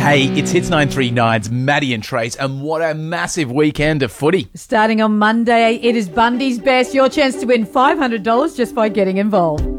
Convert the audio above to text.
Hey, it's Hits 939's Maddie and Trace, and what a massive weekend of footy. Starting on Monday, it is Bundy's Best. Your chance to win $500 just by getting involved.